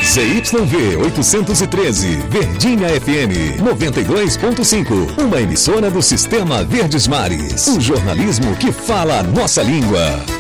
ZYV 813, Verdinha FM 92.5, uma emissora do Sistema Verdes Mares. Um jornalismo que fala a nossa língua.